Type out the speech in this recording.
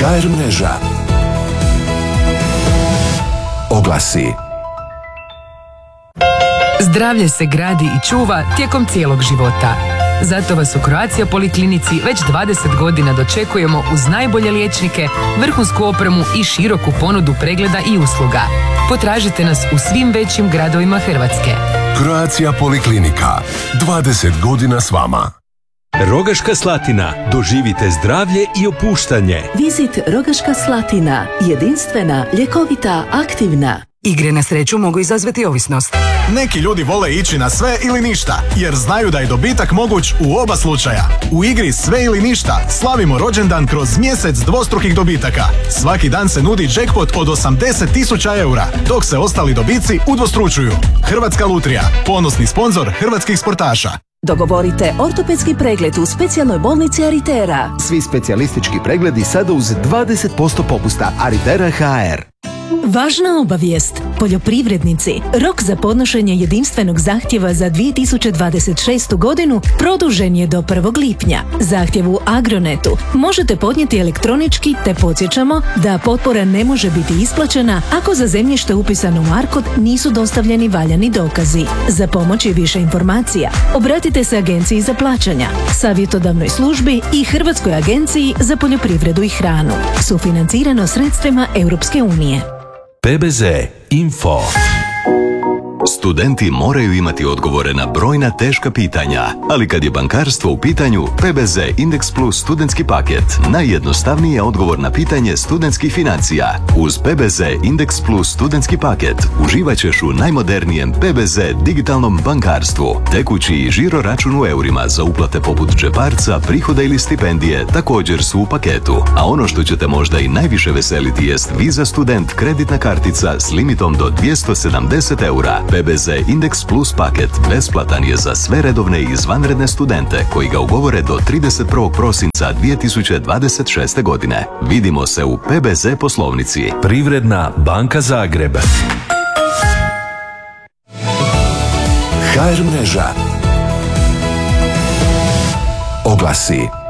HR mreža. Oglasi. Zdravlje se gradi i čuva tijekom cijelog života. Zato vas u Croatia Poliklinici već 20 godina dočekujemo uz najbolje liječnike, vrhunsku opremu i široku ponudu pregleda i usluga. Potražite nas u svim većim gradovima Hrvatske. Croatia Poliklinika. 20 godina s vama. Rogaška Slatina. Doživite zdravlje i opuštanje. Vizit Rogaška Slatina. Jedinstvena, ljekovita, aktivna. Igre na sreću mogu izazvati ovisnost. Neki ljudi vole ići na sve ili ništa, jer znaju da je dobitak moguć u oba slučaja. U igri Sve ili ništa slavimo rođendan kroz mjesec dvostrukih dobitaka. Svaki dan se nudi jackpot od 80.000 eura, dok se ostali dobici udvostručuju. Hrvatska lutrija, ponosni sponzor hrvatskih sportaša. Dogovorite ortopedski pregled u specijalnoj bolnici Aritera. Svi specijalistički pregledi sada uz 20% popusta. Aritera HR. Važna obavijest. Poljoprivrednici, rok za podnošenje jedinstvenog zahtjeva za 2026. godinu produžen je do 1. lipnja. Zahtjev u Agronetu možete podnijeti elektronički, te podsjećamo da potpora ne može biti isplaćena ako za zemljište upisano u ARKOD nisu dostavljeni valjani dokazi. Za pomoć i više informacija obratite se Agenciji za plaćanja, savjetodavnoj službi i Hrvatskoj agenciji za poljoprivredu i hranu. Sufinancirano sredstvima Europske unije. PBZ Info. Studenti moraju imati odgovore na brojna teška pitanja, ali kad je bankarstvo u pitanju, PBZ Index Plus studentski paket najjednostavniji je odgovor na pitanje studentskih financija. Uz PBZ Index Plus studentski paket uživat ćeš u najmodernijem PBZ digitalnom bankarstvu. Tekući i žiro račun u eurima za uplate poput džeparca, prihoda ili stipendije također su u paketu. A ono što će te možda i najviše veseliti jest Visa Student kreditna kartica s limitom do 270 eura. PBZ Index Plus paket besplatan je za sve redovne i izvanredne studente koji ga ugovore do 31. prosinca 2026. godine. Vidimo se u PBZ poslovnici. Privredna banka Zagreb. HR mreža. Oglasi.